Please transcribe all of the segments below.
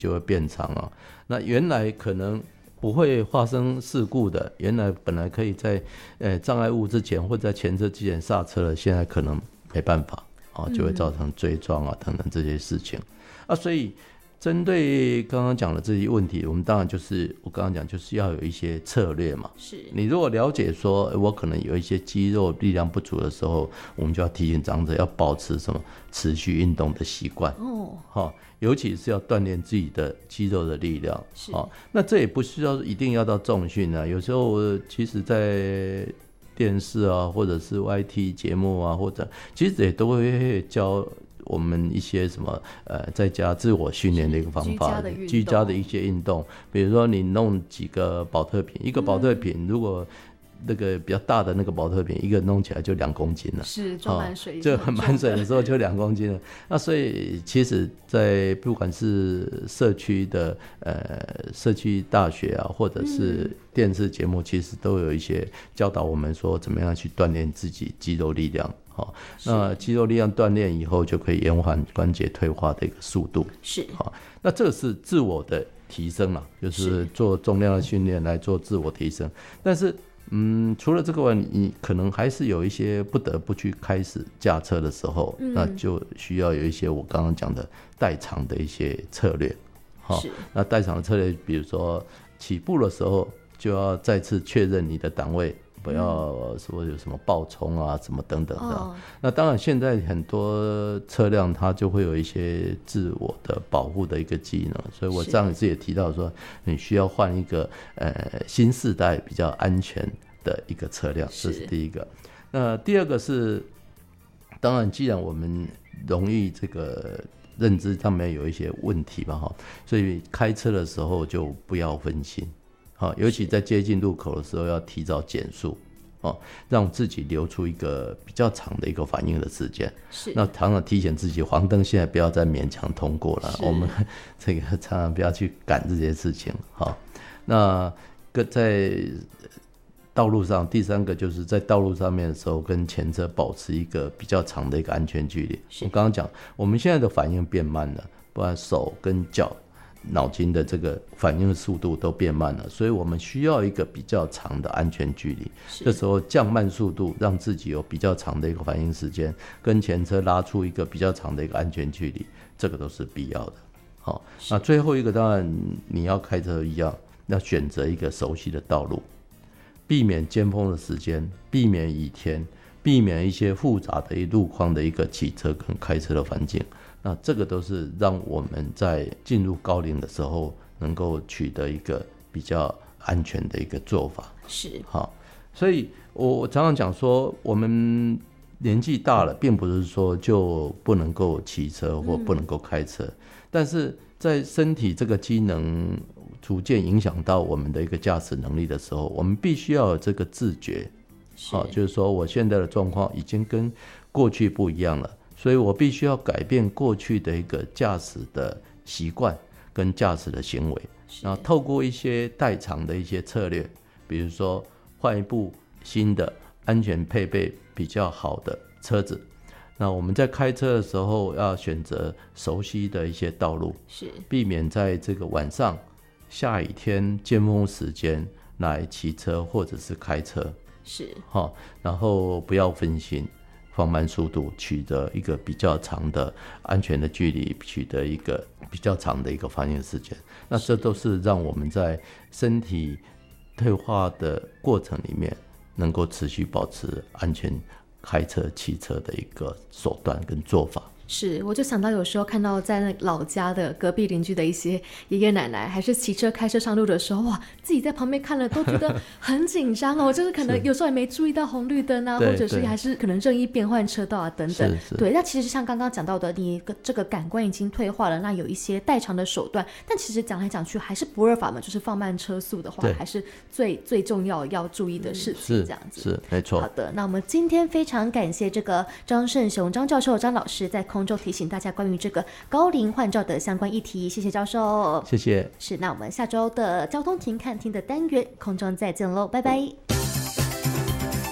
就会变长啊。那原来可能不会发生事故的，原来本来可以在障碍物之前或在前车之前刹车了，现在可能没办法啊，就会造成追撞啊等等这些事情啊。所以针对刚刚讲的这些问题，我们当然就是我刚刚讲，就是要有一些策略嘛。 是你如果了解说，我可能有一些肌肉力量不足的时候，我们就要提醒长者要保持什么持续运动的习惯哦，尤其是要锻炼自己的肌肉的力量。那这也不需要一定要到重训啊，有时候其实在电视啊，或者是 YT 节目啊，或者其实也都会教我们一些什么在家自我训练的一个方法，居家的一些运动，比如说你弄几个保特瓶，一个保特瓶如果那个比较大的那个保特瓶，一个弄起来就2公斤了， 是装满水， 就很满水的时候就2公斤了。那所以其实在不管是社区的社区大学啊，或者是电视节目，其实都有一些教导我们说怎么样去锻炼自己肌肉力量。那肌肉力量锻炼以后，就可以延缓关节退化的一个速度。 是那这是自我的提升啦，就是做重量的训练来做自我提升。但是除了这个外，你可能还是有一些不得不去开始驾车的时候，那就需要有一些我刚刚讲的代偿的一些策略。那代偿的策略，比如说起步的时候就要再次确认你的档位，不要说有什么爆冲啊什么等等的。那当然现在很多车辆它就会有一些自我的保护的一个技能，所以我上一次也提到说你需要换一个新世代比较安全的一个车辆，这是第一个。那第二个是，当然既然我们容易这个认知上面有一些问题嘛，所以开车的时候就不要分心，尤其在接近路口的时候要提早减速，让自己留出一个比较长的一个反应的时间。那常常提醒自己，黄灯现在不要再勉强通过了，我们这个常常不要去赶这些事情。那在道路上，第三个就是在道路上面的时候，跟前车保持一个比较长的一个安全距离。我刚刚讲，我们现在的反应变慢了，不然手跟脚脑筋的这个反应速度都变慢了，所以我们需要一个比较长的安全距离。这时候降慢速度，让自己有比较长的一个反应时间，跟前车拉出一个比较长的一个安全距离，这个都是必要的。那最后一个当然你要开车一样，要选择一个熟悉的道路，避免尖峰的时间，避免雨天，避免一些复杂的路况的一个骑车跟开车的环境。那这个都是让我们在进入高龄的时候能够取得一个比较安全的一个做法。所以我常常讲说，我们年纪大了，并不是说就不能够骑车或不能够开车，但是在身体这个机能逐渐影响到我们的一个驾驶能力的时候，我们必须要有这个自觉。就是说我现在的状况已经跟过去不一样了，所以我必须要改变过去的一个驾驶的习惯跟驾驶的行为，然后透过一些代偿的一些策略，比如说换一部新的安全配备比较好的车子。那我们在开车的时候要选择熟悉的一些道路，避免在这个晚上下雨天尖峰时间来骑车或者是开车。然后不要分心，放慢速度，取得一个比较长的安全的距离，取得一个比较长的一个反应时间。那这都是让我们在身体退化的过程里面能够持续保持安全开车骑车的一个手段跟做法。 我就想到有时候看到在那老家的隔壁邻居的一些爷爷奶奶，还是骑车开车上路的时候，哇，自己在旁边看了都觉得很紧张哦，就是可能有时候也没注意到红绿灯啊，或者是还是可能任意变换车道啊等等。对，那其实像刚刚讲到的，你这个感官已经退化了，那有一些代偿的手段，但其实讲来讲去还是不二法门，就是放慢车速的话，还是最重要要注意的事情，这样子。 是没错。 好的，那我们今天非常感谢这个张胜雄张教授张老师在空中提醒大家关于这个高龄换照的相关议题，谢谢教授。 谢谢。 那我们下周的交通停看听的单元空中再见喽，拜拜。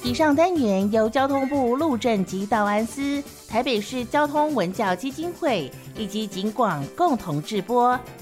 以上单元由交通部路政及道安司、台北市交通文教基金会以及警广共同制播。